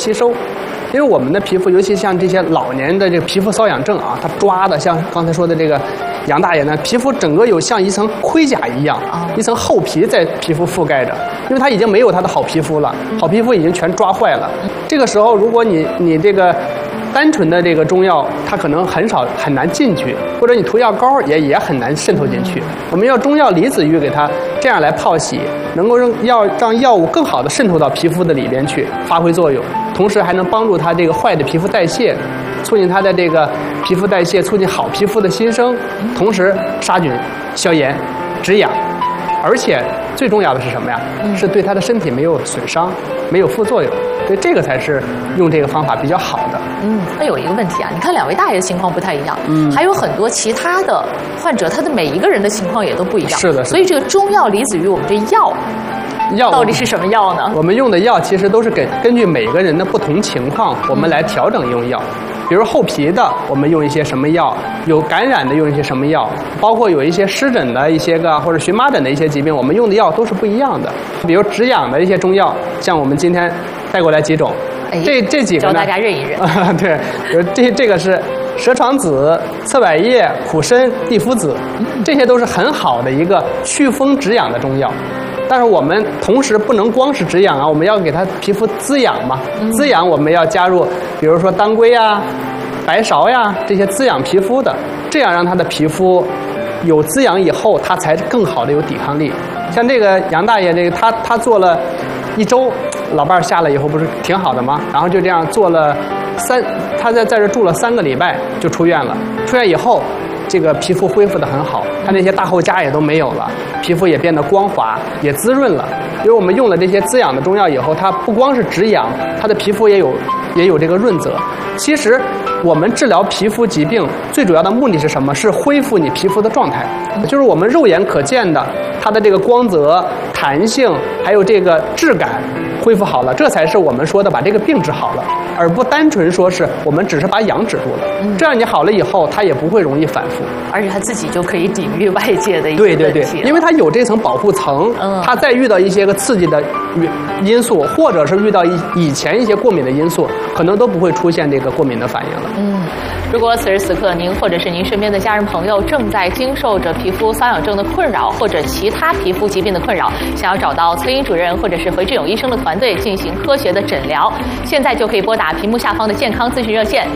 吸收。因为我们的皮肤，尤其像这些老年的这个皮肤瘙痒症啊，它抓的像刚才说的这个杨大爷呢，皮肤整个有像一层盔甲一样，一层厚皮在皮肤覆盖着，因为他已经没有他的好皮肤了，好皮肤已经全抓坏了。这个时候，如果你这个单纯的这个中药，它可能很难进去，或者你涂药膏也很难渗透进去。我们要中药离子浴给它这样来泡洗，能够让药物更好的渗透到皮肤的里边去发挥作用，同时还能帮助它这个坏的皮肤代谢，促进它的这个皮肤代谢，促进好皮肤的新生，同时杀菌、消炎、止痒，而且最重要的是什么呀？是对它的身体没有损伤，没有副作用。所以这个才是用这个方法比较好的。 那有一个问题啊，你看两位大爷的情况不太一样，还有很多其他的患者，他的每一个人的情况也都不一样。 是的。 所以这个中药离子浴，我们这药到底是什么药呢？ 我们用的药其实都是根据每个人的不同情况，我们来调整用药。比如厚皮的，我们用一些什么药；有感染的用一些什么药；包括有一些湿疹的一些个或者荨麻疹的一些疾病，我们用的药都是不一样的。比如止痒的一些中药，像我们今天带过来几种，这几个呢， 教大家认一认。 对，这个是蛇床子、侧柏叶、苦参、地肤子，这些都是很好的一个祛风止痒的中药。但是我们同时不能光是止痒啊，我们要给它皮肤滋养嘛。滋养我们要加入，比如说当归呀、白芍呀这些滋养皮肤的，这样让它的皮肤有滋养以后，它才更好的有抵抗力。像这个杨大爷，这个他做了1周，老伴儿下来以后不是挺好的吗？然后就这样做了他在这住了3个礼拜就出院了。出院以后，这个皮肤恢复得很好，他那些大后痂也都没有了，皮肤也变得光滑，也滋润了。因为我们用了这些滋养的中药以后，它不光是止痒，它的皮肤也有这个润泽。其实我们治疗皮肤疾病最主要的目的是什么？是恢复你皮肤的状态，就是我们肉眼可见的它的这个光泽、弹性，还有这个质感恢复好了，这才是我们说的把这个病治好了，而不单纯说是我们只是把痒止住了。这样你好了以后，它也不会容易反复， 而且它自己就可以抵御外界的一些问题。 对，因为它有这层保护层，它再遇到一些个刺激的因素，或者是遇到以前一些过敏的因素，可能都不会出现这个过敏的反应了。 如果此时此刻您或者是您身边的家人朋友正在经受着皮肤瘙痒症的困扰，或者其他皮肤疾病的困扰，想要找到崔英主任或者是回志勇医生的团队进行科学的诊疗，现在就可以拨打屏幕下方的健康咨询热线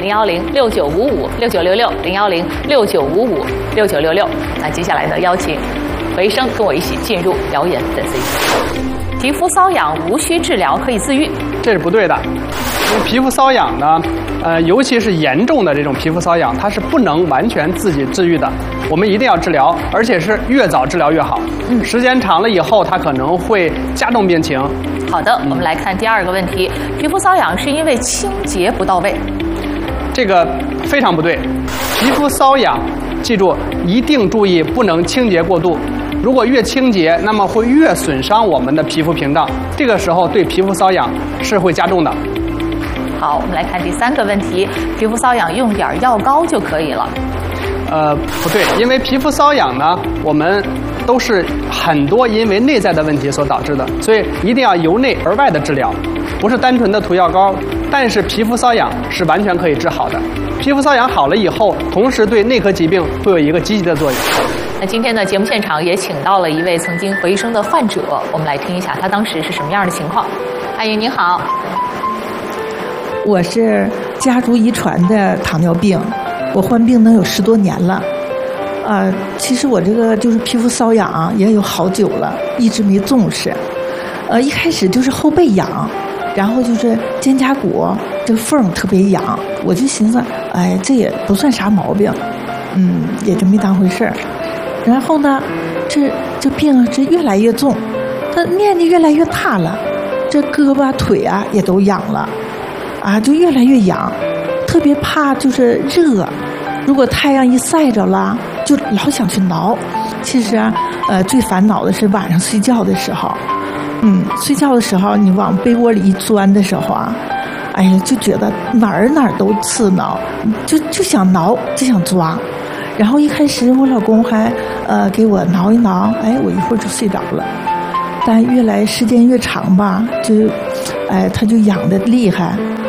010-6955-6966，010-6955-6966。那接下来呢，邀请何医生跟我一起进入谣言粉丝议题。皮肤瘙痒无需治疗，可以自愈， 这是不对的。因为皮肤瘙痒呢，尤其是严重的这种皮肤瘙痒，它是不能完全自己治愈的，我们一定要治疗，而且是越早治疗越好。时间长了以后，它可能会加重病情。 好的，我们来看第2个问题：皮肤瘙痒是因为清洁不到位？ 这个非常不对。皮肤瘙痒，记住一定注意不能清洁过度。如果越清洁，那么会越损伤我们的皮肤屏障，这个时候对皮肤瘙痒是会加重的。 好，我们来看第3个问题：皮肤瘙痒用点药膏就可以了？ 不对，因为皮肤瘙痒呢，我们都是很多因为内在的问题所导致的，所以一定要由内而外的治疗，不是单纯的涂药膏。但是皮肤瘙痒是完全可以治好的，皮肤瘙痒好了以后，同时对内科疾病会有一个积极的作用。 那今天的节目现场也请到了一位曾经何医生的患者，我们来听一下他当时是什么样的情况。阿姨您好。 我是家族遗传的糖尿病，我患病能有10多年了。其实我这个就是皮肤瘙痒也有好久了，一直没重视。一开始就是后背痒，然后就是肩胛骨这个缝特别痒，我就寻思，哎，这也不算啥毛病，也就没当回事儿。然后呢，这病这越来越重，它面积越来越大了，这胳膊腿啊也都痒了。就越来越痒，特别怕就是热，如果太阳一晒着了，就老想去挠。其实最烦恼的是晚上睡觉的时候，睡觉的时候你往被窝里一钻的时候哎呀，就觉得哪儿都刺挠，就想挠，就想抓。然后一开始我老公还给我挠一挠，我一会儿就睡着了。但越来时间越长吧，他就痒得厉害。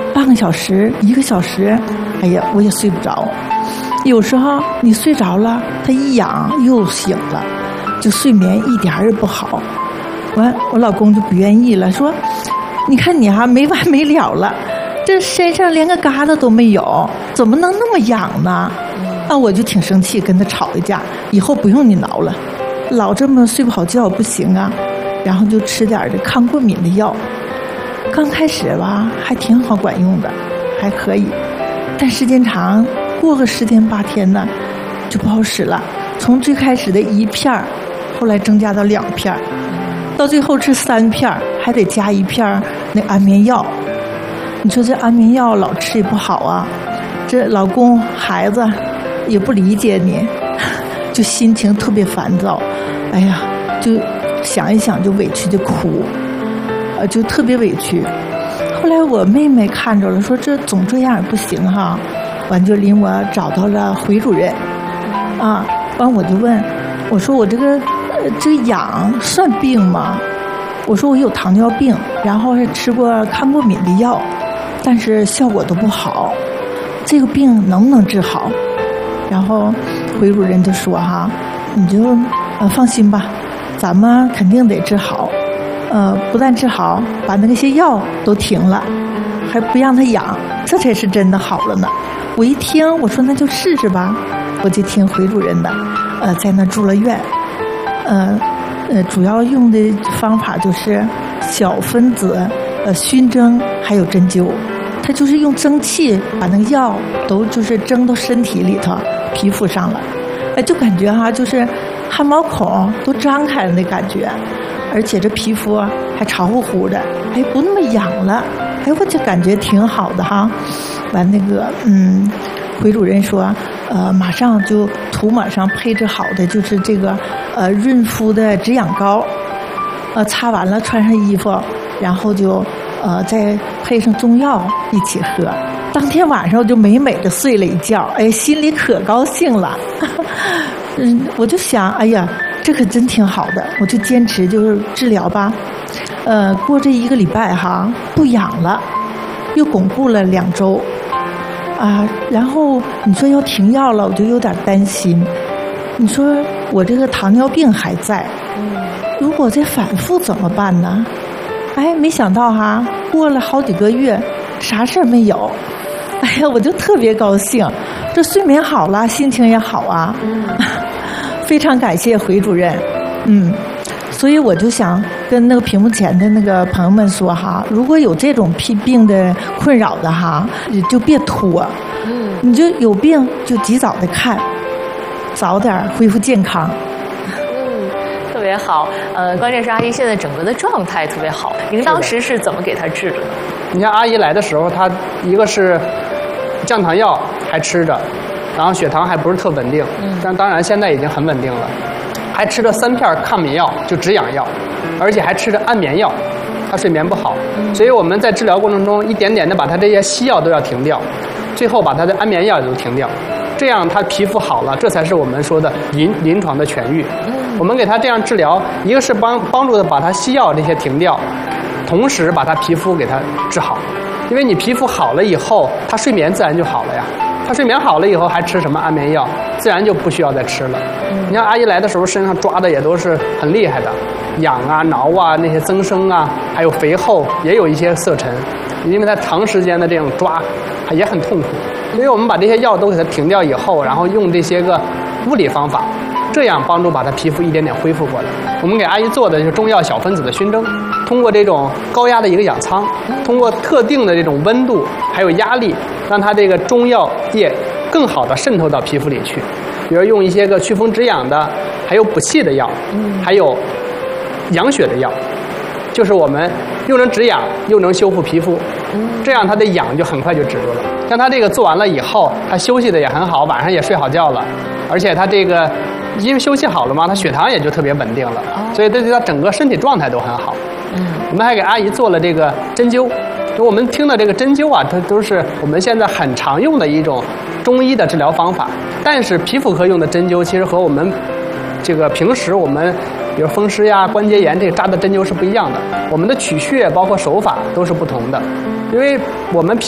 半个小时、1个小时，哎呀，我也睡不着。有时候你睡着了，他一痒又醒了，就睡眠一点儿也不好。完，我老公就不愿意了，说：“你看你还没完没了了，这身上连个疙瘩都没有，怎么能那么痒呢？”啊，我就挺生气，跟他吵一架，以后不用你挠了，老这么睡不好觉不行啊。然后就吃点这抗过敏的药，刚开始吧还挺好管用的，还可以，但时间长，过个10天8天呢，就不好使了。从最开始的1片，后来增加到2片，到最后吃3片，还得加1片那安眠药。你说这安眠药老吃也不好啊，这老公孩子也不理解你，就心情特别烦躁。哎呀，就想一想就委屈就哭，就特别委屈。后来我妹妹看着了，说这总这样也不行哈，完就领我找到了回主任，啊，完我就问，我说我这个痒算病吗？我说我有糖尿病，然后还吃过抗过敏的药，但是效果都不好，这个病能不能治好？然后回主任就说哈，你就放心吧，咱们肯定得治好，不但治好，把那些药都停了，还不让它痒，这才是真的好了呢。我一听，我说那就试试吧，我就听回主任的，在那住了院，主要用的方法就是小分子熏蒸，还有针灸，它就是用蒸汽把那个药都就是蒸到身体里头、皮肤上了，就感觉哈，就是汗毛孔都张开了那感觉，而且这皮肤还潮乎乎的，哎，不那么痒了，哎，我就感觉挺好的哈。完那个回主任说，马上就涂抹上配置好的就是这个润肤的止痒膏，擦完了穿上衣服，然后就再配上中药一起喝。当天晚上我就美美的睡了一觉，哎，心里可高兴了。我就想，哎呀，这可真挺好的，我就坚持就是治疗吧。过这1个礼拜哈，不痒了，又巩固了2周。然后你说要停药了，我就有点担心。你说我这个糖尿病还在，如果再反复怎么办呢？哎，没想到哈，过了好几个月，啥事儿没有。哎呀，我就特别高兴，这睡眠好了，心情也好啊。非常感谢回主任，所以我就想跟那个屏幕前的那个朋友们说哈，如果有这种病的困扰的哈，就别拖，你就有病就及早的看，早点恢复健康。 特别好，关键是阿姨现在整个的状态特别好。您当时是怎么给她治的呢？ 你像阿姨来的时候，她一个是降糖药还吃着，然后血糖还不是特稳定，但当然现在已经很稳定了，还吃着3片抗敏药，就止痒药，而且还吃着安眠药，她睡眠不好，所以我们在治疗过程中一点点的把她这些西药都要停掉，最后把她的安眠药也都停掉，这样她皮肤好了，这才是我们说的临床的痊愈。我们给她这样治疗，一个是帮助她把她西药这些停掉，同时把她皮肤给她治好，因为你皮肤好了以后，她睡眠自然就好了呀。她睡眠好了以后还吃什么安眠药，自然就不需要再吃了。你看阿姨来的时候身上抓的也都是很厉害的，痒啊、挠啊、那些增生啊，还有肥厚，也有一些色沉，因为她长时间的这种抓也很痛苦。所以我们把这些药都给她停掉以后，然后用这些个物理方法，这样帮助把她皮肤一点点恢复过来。我们给阿姨做的就是中药小分子的熏蒸，通过这种高压的一个氧舱，通过特定的这种温度还有压力，让它这个中药液更好的渗透到皮肤里去。比如用一些个祛风止痒的，还有补气的药，还有养血的药，就是我们又能止痒又能修复皮肤，这样它的痒就很快就止住了。像它这个做完了以后，它休息的也很好，晚上也睡好觉了，而且它这个因为休息好了嘛，它血糖也就特别稳定了，所以对它整个身体状态都很好。我们还给阿姨做了这个针灸，就我们听的这个针灸啊，它都是我们现在很常用的一种中医的治疗方法。但是皮肤科用的针灸其实和我们这个平时我们比如风湿呀、关节炎这个扎的针灸是不一样的，我们的取穴包括手法都是不同的。因为我们